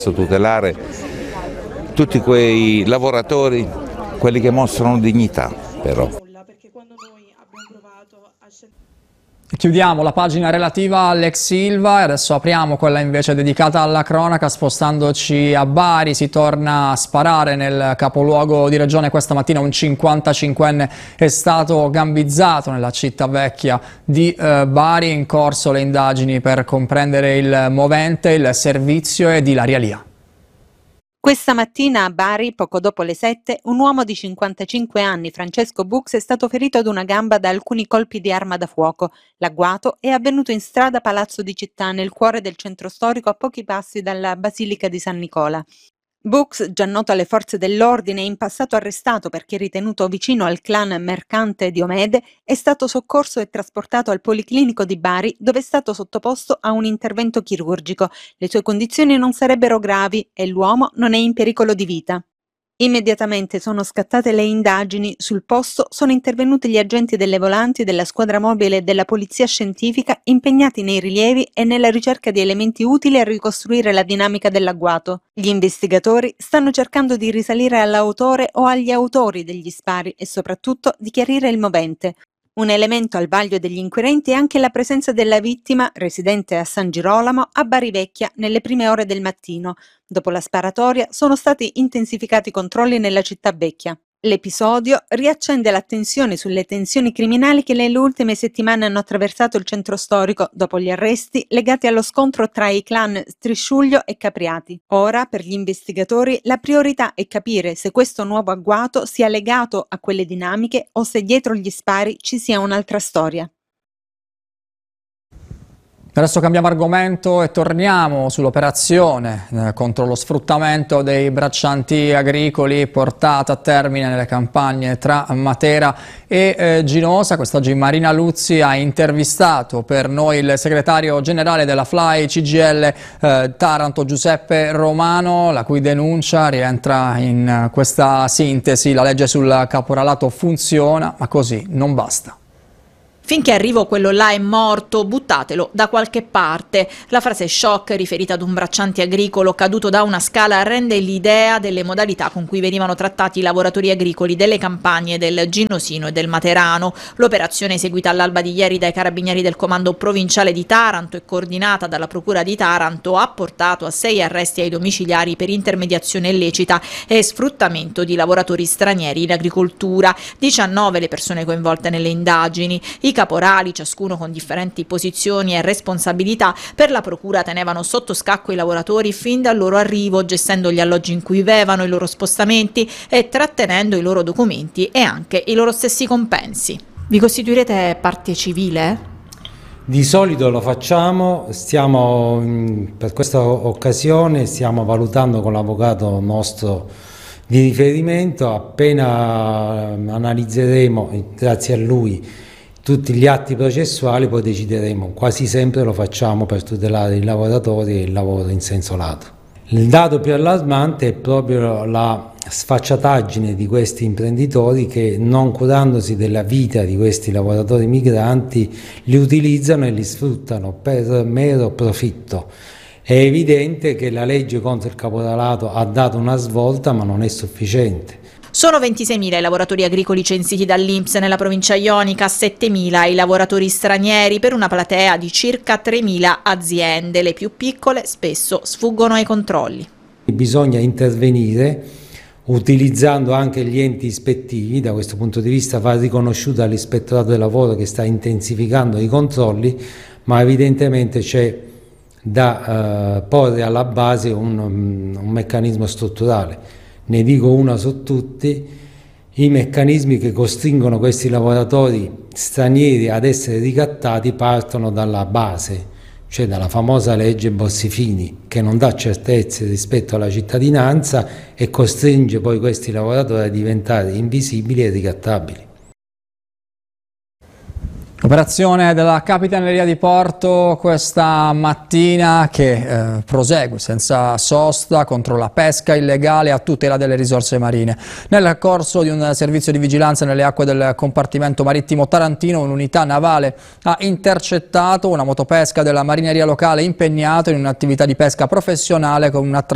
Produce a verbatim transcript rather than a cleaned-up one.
tutelare tutti quei lavoratori, quelli che mostrano dignità però. Chiudiamo la pagina relativa all'ex Ilva e adesso apriamo quella invece dedicata alla cronaca, spostandoci a Bari. Si torna a sparare nel capoluogo di regione. Questa mattina un cinquantacinquenne è stato gambizzato nella città vecchia di eh, Bari. In corso le indagini per comprendere il movente. Il servizio è di Ilaria Lia. Questa mattina a Bari, poco dopo le sette, un uomo di cinquantacinque anni, Francesco Bux, è stato ferito ad una gamba da alcuni colpi di arma da fuoco. L'agguato è avvenuto in strada Palazzo di Città, nel cuore del centro storico, a pochi passi dalla Basilica di San Nicola. Bux, già noto alle forze dell'ordine e in passato arrestato perché ritenuto vicino al clan mercante Diomede, è stato soccorso e trasportato al Policlinico di Bari, dove è stato sottoposto a un intervento chirurgico. Le sue condizioni non sarebbero gravi e l'uomo non è in pericolo di vita. Immediatamente sono scattate le indagini. Sul posto sono intervenuti gli agenti delle volanti, della squadra mobile e della polizia scientifica, impegnati nei rilievi e nella ricerca di elementi utili a ricostruire la dinamica dell'agguato. Gli investigatori stanno cercando di risalire all'autore o agli autori degli spari e soprattutto di chiarire il movente. Un elemento al vaglio degli inquirenti è anche la presenza della vittima, residente a San Girolamo, a Bari Vecchia, nelle prime ore del mattino. Dopo la sparatoria sono stati intensificati i controlli nella città vecchia. L'episodio riaccende l'attenzione sulle tensioni criminali che nelle ultime settimane hanno attraversato il centro storico dopo gli arresti legati allo scontro tra i clan Strisciuglio e Capriati. Ora, per gli investigatori, la priorità è capire se questo nuovo agguato sia legato a quelle dinamiche o se dietro gli spari ci sia un'altra storia. Adesso cambiamo argomento e torniamo sull'operazione eh, contro lo sfruttamento dei braccianti agricoli portata a termine nelle campagne tra Matera e eh, Ginosa. Quest'oggi Marina Luzzi ha intervistato per noi il segretario generale della F L A I C G I L eh, Taranto, Giuseppe Romano, la cui denuncia rientra in questa sintesi: la legge sul caporalato funziona, ma così non basta. Finché arrivo quello là è morto, buttatelo da qualche parte. La frase shock riferita ad un bracciante agricolo caduto da una scala rende l'idea delle modalità con cui venivano trattati i lavoratori agricoli delle campagne del Ginosino e del Materano. L'operazione, eseguita all'alba di ieri dai carabinieri del comando provinciale di Taranto e coordinata dalla procura di Taranto, ha portato a sei arresti ai domiciliari per intermediazione illecita e sfruttamento di lavoratori stranieri in agricoltura. diciannove le persone coinvolte nelle indagini. I caporali, ciascuno con differenti posizioni e responsabilità, per la procura tenevano sotto scacco i lavoratori fin dal loro arrivo, gestendo gli alloggi in cui vivevano, i loro spostamenti e trattenendo i loro documenti e anche i loro stessi compensi. Vi costituirete parte civile? Di solito lo facciamo, stiamo per questa occasione stiamo valutando con l'avvocato nostro di riferimento. Appena analizzeremo, grazie a lui, tutti gli atti processuali, poi decideremo. Quasi sempre lo facciamo per tutelare i lavoratori e il lavoro in senso lato. Il dato più allarmante è proprio la sfacciataggine di questi imprenditori che, non curandosi della vita di questi lavoratori migranti, li utilizzano e li sfruttano per mero profitto. È evidente che la legge contro il caporalato ha dato una svolta, ma non è sufficiente. Sono ventiseimila i lavoratori agricoli censiti dall'I N P S nella provincia ionica, settemila i lavoratori stranieri, per una platea di circa tremila aziende. Le più piccole spesso sfuggono ai controlli. Bisogna intervenire utilizzando anche gli enti ispettivi. Da questo punto di vista va riconosciuto all'Ispettorato del Lavoro, che sta intensificando i controlli, ma evidentemente c'è da eh, porre alla base un, un meccanismo strutturale. Ne dico una su tutti: i meccanismi che costringono questi lavoratori stranieri ad essere ricattati partono dalla base, cioè dalla famosa legge Bossi-Fini, che non dà certezze rispetto alla cittadinanza e costringe poi questi lavoratori a diventare invisibili e ricattabili. Operazione della Capitaneria di Porto questa mattina che eh, prosegue senza sosta contro la pesca illegale a tutela delle risorse marine. Nel corso di un servizio di vigilanza nelle acque del compartimento marittimo tarantino, un'unità navale ha intercettato una motopesca della marineria locale impegnata in un'attività di pesca professionale con una